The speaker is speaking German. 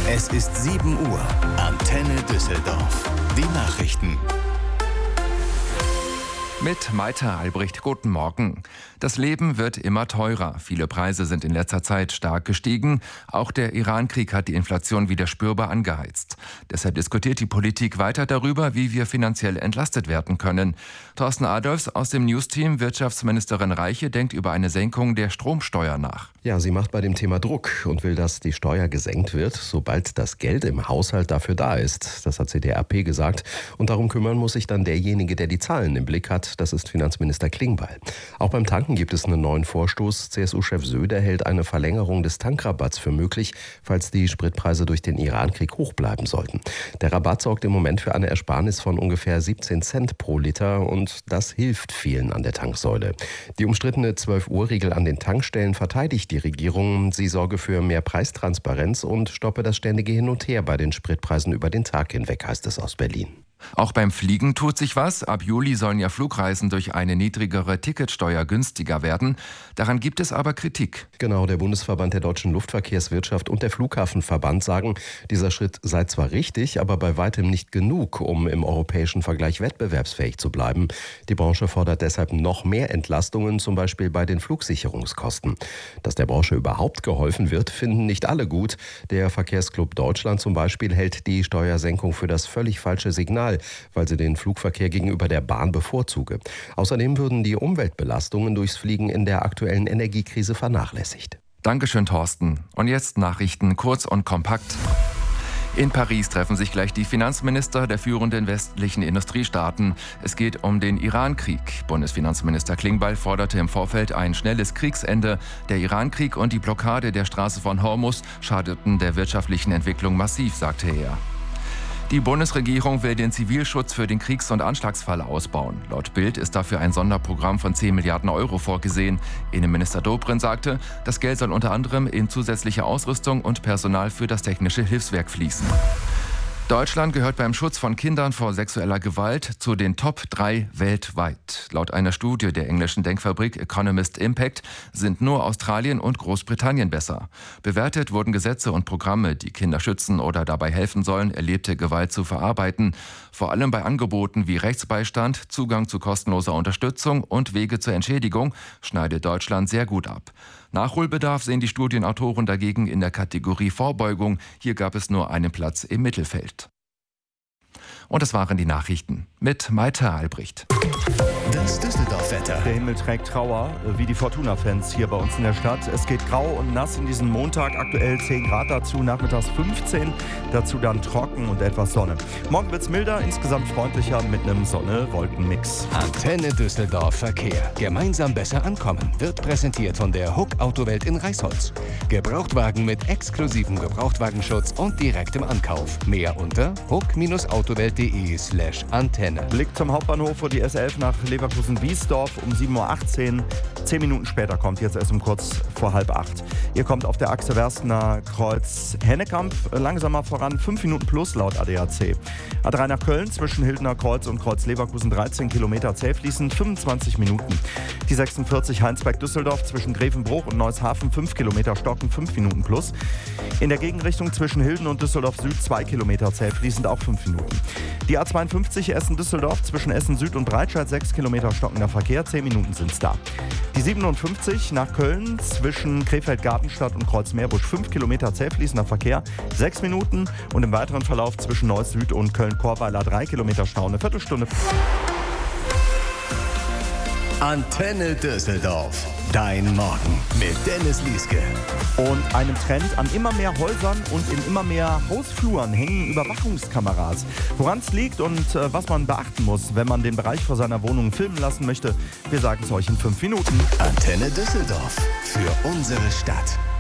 Es ist 7 Uhr. Antenne Düsseldorf. Die Nachrichten. Mit Maita Albrecht, guten Morgen. Das Leben wird immer teurer. Viele Preise sind in letzter Zeit stark gestiegen. Auch der Iran-Krieg hat die Inflation wieder spürbar angeheizt. Deshalb diskutiert die Politik weiter darüber, wie wir finanziell entlastet werden können. Thorsten Adolfs aus dem Newsteam, Wirtschaftsministerin Reiche, denkt über eine Senkung der Stromsteuer nach. Ja, sie macht bei dem Thema Druck und will, dass die Steuer gesenkt wird, sobald das Geld im Haushalt dafür da ist. Das hat sie der RP gesagt. Und darum kümmern muss sich dann derjenige, der die Zahlen im Blick hat. Das ist Finanzminister Klingbeil. Auch beim Tanken gibt es einen neuen Vorstoß. CSU-Chef Söder hält eine Verlängerung des Tankrabatts für möglich, falls die Spritpreise durch den Iran-Krieg hoch bleiben sollten. Der Rabatt sorgt im Moment für eine Ersparnis von ungefähr 17 Cent pro Liter und das hilft vielen an der Tanksäule. Die umstrittene 12-Uhr-Regel an den Tankstellen verteidigt die Regierung. Sie sorge für mehr Preistransparenz und stoppe das ständige Hin und Her bei den Spritpreisen über den Tag hinweg, heißt es aus Berlin. Auch beim Fliegen tut sich was. Ab Juli sollen ja Flugreisen durch eine niedrigere Ticketsteuer günstiger werden. Daran gibt es aber Kritik. Genau, der Bundesverband der deutschen Luftverkehrswirtschaft und der Flughafenverband sagen, dieser Schritt sei zwar richtig, aber bei weitem nicht genug, um im europäischen Vergleich wettbewerbsfähig zu bleiben. Die Branche fordert deshalb noch mehr Entlastungen, zum Beispiel bei den Flugsicherungskosten. Dass der Branche überhaupt geholfen wird, finden nicht alle gut. Der Verkehrsclub Deutschland zum Beispiel hält die Steuersenkung für das völlig falsche Signal, weil sie den Flugverkehr gegenüber der Bahn bevorzuge. Außerdem würden die Umweltbelastungen durchs Fliegen in der aktuellen Energiekrise vernachlässigt. Dankeschön, Thorsten. Und jetzt Nachrichten kurz und kompakt. In Paris treffen sich gleich die Finanzminister der führenden westlichen Industriestaaten. Es geht um den Iran-Krieg. Bundesfinanzminister Klingbeil forderte im Vorfeld ein schnelles Kriegsende. Der Iran-Krieg und die Blockade der Straße von Hormuz schadeten der wirtschaftlichen Entwicklung massiv, sagte er. Die Bundesregierung will den Zivilschutz für den Kriegs- und Anschlagsfall ausbauen. Laut Bild ist dafür ein Sonderprogramm von 10 Milliarden Euro vorgesehen. Innenminister Dobrindt sagte, das Geld soll unter anderem in zusätzliche Ausrüstung und Personal für das technische Hilfswerk fließen. Deutschland gehört beim Schutz von Kindern vor sexueller Gewalt zu den Top 3 weltweit. Laut einer Studie der englischen Denkfabrik Economist Impact sind nur Australien und Großbritannien besser. Bewertet wurden Gesetze und Programme, die Kinder schützen oder dabei helfen sollen, erlebte Gewalt zu verarbeiten. Vor allem bei Angeboten wie Rechtsbeistand, Zugang zu kostenloser Unterstützung und Wege zur Entschädigung schneidet Deutschland sehr gut ab. Nachholbedarf sehen die Studienautoren dagegen in der Kategorie Vorbeugung. Hier gab es nur einen Platz im Mittelfeld. Und das waren die Nachrichten mit Maita Albrecht. Das Düsseldorf-Wetter. Der Himmel trägt Trauer, wie die Fortuna-Fans hier bei uns in der Stadt. Es geht grau und nass in diesen Montag, aktuell 10 Grad dazu, nachmittags 15, dazu dann trocken und etwas Sonne. Morgen wird's milder, insgesamt freundlicher mit einem Sonne-Wolken-Mix. Antenne Düsseldorf Verkehr. Gemeinsam besser ankommen. Wird präsentiert von der Huck Autowelt in Reisholz. Gebrauchtwagen mit exklusivem Gebrauchtwagenschutz und direktem Ankauf. Mehr unter huck-autowelt.de/Antenne. Blick zum Hauptbahnhof vor die S11 nach Leverkusen-Wiesdorf um 7.18 Uhr. 10 Minuten später kommt jetzt erst um kurz vor 7:30. Ihr kommt auf der Achse Werstener-Kreuz-Hennekamp langsamer voran, 5 Minuten plus laut ADAC. A3 nach Köln zwischen Hildener Kreuz und Kreuz-Leverkusen 13 Kilometer zäh fließend, 25 Minuten. Die 46 Heinsberg-Düsseldorf zwischen Grevenbruch und Neushafen 5 Kilometer stocken, 5 Minuten plus. In der Gegenrichtung zwischen Hilden und Düsseldorf Süd 2 Kilometer zäh fließend, auch 5 Minuten. Die A52 Essen-Düsseldorf zwischen Essen Süd und Breitscheid 6 Kilometer stockender Verkehr, 10 Minuten sind's da. Die 57 nach Köln zwischen Krefeld-Gartenstadt und Kreuz-Meerbusch 5 Kilometer zäh fließender Verkehr, 6 Minuten und im weiteren Verlauf zwischen Neuss Süd und Köln-Chorweiler 3 Kilometer Stau, eine Viertelstunde. Antenne Düsseldorf. Dein Morgen mit Dennis Lieske. Und einem Trend an immer mehr Häusern und in immer mehr Hausfluren hängen Überwachungskameras. Woran es liegt und was man beachten muss, wenn man den Bereich vor seiner Wohnung filmen lassen möchte, wir sagen es euch in 5 Minuten. Antenne Düsseldorf. Für unsere Stadt.